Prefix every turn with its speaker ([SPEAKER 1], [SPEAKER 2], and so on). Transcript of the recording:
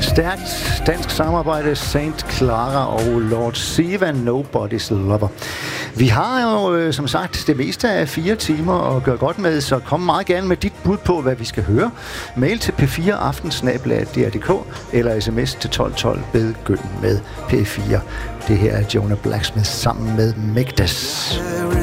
[SPEAKER 1] Stærkt dansk samarbejde, Saint Clara og Lord Siva, Nobody's Lover. Vi har jo som sagt det meste af 4 timer at gøre godt med, så kom meget gerne med dit bud på, hvad vi skal høre. Mail til p4aften@dr.dk eller sms til 1212, begynd med P4. Det her er Jonah Blacksmith sammen med Migdas.